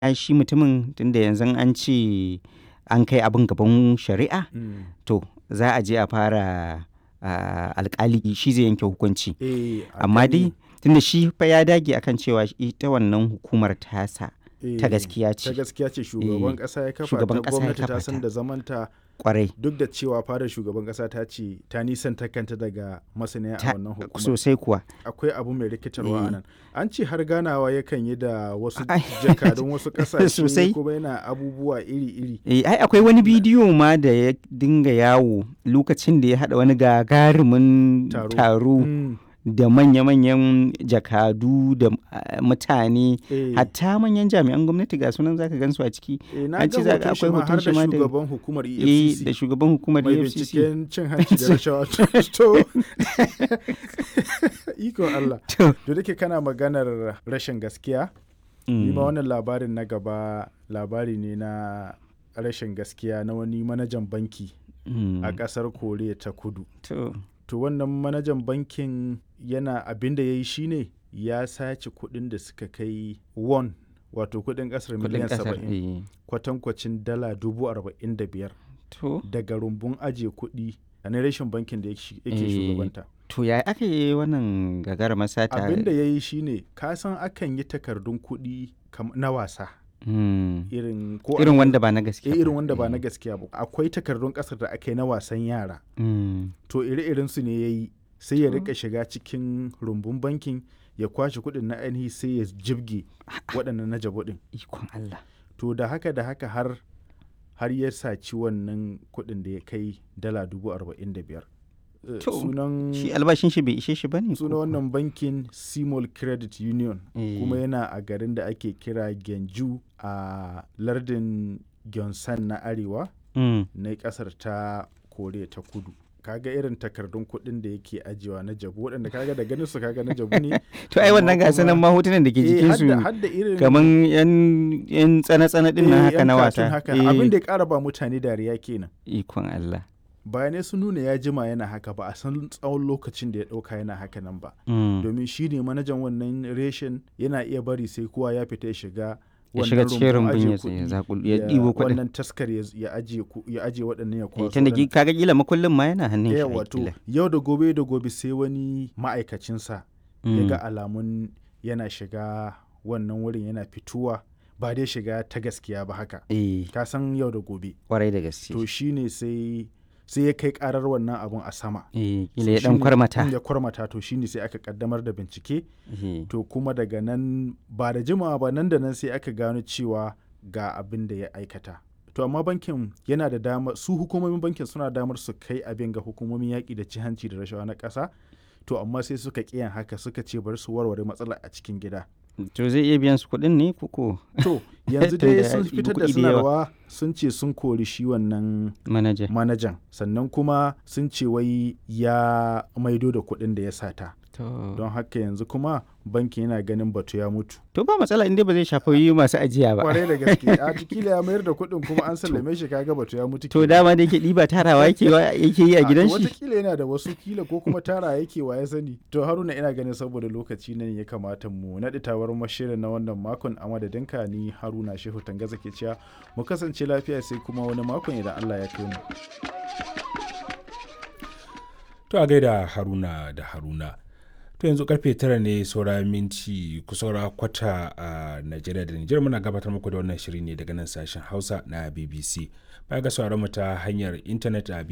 ai shi mutumin tunda yanzu an ce an kai abin gaban shari'a, to za a je a fara alƙali shi zai yanke hukunci. Amma dai tunda shi fa ya dage akan cewa ita wannan hukumar tasa ta gaskiya ce. Ta gaskiya ce, shugaban ƙasa ya kafa ta, gwamnati ta san da zamanta. Kwarai. Duk da cewa fadar shugaban ƙasa ta ce ta nisanta kanta daga masaniya a wannan hukumar. Sosai kuwa. Akwai abu mai rikitarwa a nan. An ce har ganawa yakan yi da wasu jakadun wasu ƙasashe kuma yana abubuwa iri-iri. Ai akwai wani bidiyo ma da ya dinga yawo lokacin da ya haɗa wani gagarumin taro da manya-manyan jakadu da mutane, hatta manyan jami'an gwamnati ga sunan zaka gansu a ciki. An ce akwai hoton shi ma da shugaban hukumar EFCC. Da shugaban hukumar mai EFCC. binciken cin hanci da rashawa. To iko Allah. To dake kana maganar rashin gaskiya, ni ma wannan labarin na gaba labari ne na rashin gaskiya na wani manajan banki a ƙasar Koriya ta Kudu. To wannan manajan bankin yana abin da ya yi shine ya sace kuɗin da suka kai won, wato kuɗin ƙasar miliyan 70, kwatankwacin dala 45,000 daga rumbun ajiye kuɗi a na rashin bankin da yake shugabanta. To ya aka yi wannan gagarumar sata? Abin da ya yi shine, ka san akan yi takardun kuɗi na wasa. Irin wanda ba na gaskiya. Irin wanda ba na gaskiya ba. Akwai takardun ƙasar da aka yi na wasan yara. To ire-iren su ne ya yi, sai ya rika shiga cikin rumbun bankin ya kwashe kuɗin na ainihi sai ya jibge waɗannan na jabo ɗin. Ikon Allah. To da haka har ya saci wannan kuɗin da ya kai dala 45,000. Shi albashin shi bai ishe shi ba ne? Sunan wannan bankin Simol Credit Union, kuma yana a garin da ake kira Gyeongju a lardin Gyeongsan na arewa na ƙasar ta Koriya ta Kudu. Kaga irin takardun kuɗin da yake ajiyewa na jabu, waɗanda kaga da ganin su kaga na jabu ne. To ai wannan gasa nan mahotunan da ke jikin su kaman yan tsana-tsana din nan haka na wasa. Abin da ya ƙara ba mutane dariya kenan. Ikon Allah. Bayanai sun nuna ya jima yana haka, ba a san tsawon lokacin da ya ɗauka yana haka nan ba. Domin shi ne manajan wannan reshen, yana iya bari sai kowa ya fita ya shiga wannan rumbun ya ɗibo kuɗin, wannan taskar ya ajiye waɗannan ya kwaso. Tunda kaga kila makullin ma yana hannun shi. Wato yau da gobe sai wani ma'aikacinsa ya ga alamun yana shiga wannan wurin, yana fituwa, ba dai shiga ta gaskiya ba haka. Ka san yau da gobe. Kwarai da gaske. To shine sai ya kai karar wannan abun a sama. Kila ya dan kwarmata. Ya kwarmata, to shine sai aka kaddamar da bincike. To kuma daga nan ba da jimawa ba, nan da nan sai aka gano cewa ga abin da ya aikata. To amma bankin yana da dama, su hukumomin bankin suna damar su kai abin ga hukumomin yaƙi da cin hanci da rashawa na ƙasa. To amma sai suka ƙiyan haka, suka ce bari su warware matsalar a cikin gida. To zai iya biyan su kuɗin ne koko? To yanzu dai sun fitar da sanarwa, sun ce sun kori shi wannan manajan, sannan kuma sun ce wai ya maido da kuɗin da ya sata. Don haka yanzu kuma bankin yana ganin batu ya mutu. To ba matsala inda ba zai shafi masu ajiya ba. Kwarai da gaske. A kila ya mayar da kuɗin kuma an sallame shi, kaga batu ya mutu. To dama da yake ɗiba tarawa yake yi a gidan shi. Wataƙila yana da wasu, kila ko kuma tara yake wa ya sani. To Haruna, ina ganin saboda lokaci nan ya kamata mu naɗi tawar mashirin na wannan makon, a madadinka ni Haruna Shehu Tangaza ke cewa mu kasance lafiya sai kuma wani makon idan Allah ya kai mu. To a gaida Haruna da Haruna. To yanzu karfe 9 ne saura minti kusaura kwata a Najeriya da Nijar. Muna gabatar muku da wannan shiri ne daga nan sashen Hausa na BBC. Baya ga sauraron mu ta hanyar intanet a